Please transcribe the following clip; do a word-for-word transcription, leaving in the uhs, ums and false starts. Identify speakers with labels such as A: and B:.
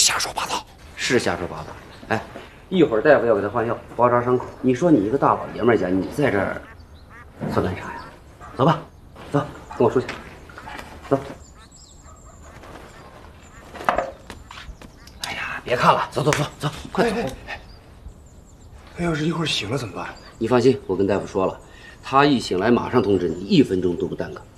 A: 瞎说八道，
B: 是瞎说八道。哎，一会儿大夫要给他换药，包扎伤口。你说你一个大老爷们儿家，你在这儿算干啥呀？走吧，走，跟我出去，走。哎呀，别看了，走走走走，快走。
A: 他要是一会儿醒了怎么办？
B: 你放心，我跟大夫说了，他一醒来马上通知你，一分钟都不耽搁。